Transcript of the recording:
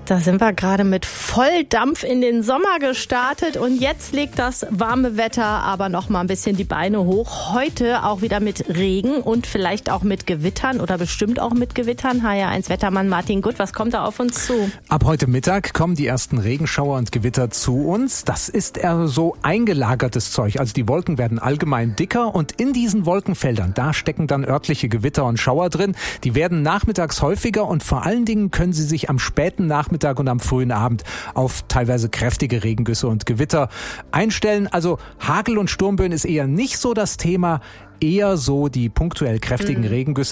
Da sind wir gerade mit Volldampf in den Sommer gestartet und jetzt legt das warme Wetter aber noch mal ein bisschen die Beine hoch. Heute auch wieder mit Regen und vielleicht auch mit Gewittern oder bestimmt auch mit Gewittern. HR1-Wettermann Martin Gutt, was kommt da auf uns zu? Ab heute Mittag kommen die ersten Regenschauer und Gewitter zu uns. Das ist eher so eingelagertes Zeug. Also die Wolken werden allgemein dicker und in diesen Wolkenfeldern, da stecken dann örtliche Gewitter und Schauer drin. Die werden nachmittags häufiger und vor allen Dingen können sie sich am späten Nachmittag und am frühen Abend auf teilweise kräftige Regengüsse und Gewitter einstellen. Also Hagel und Sturmböen ist eher nicht so das Thema, eher so die punktuell kräftigen Regengüsse.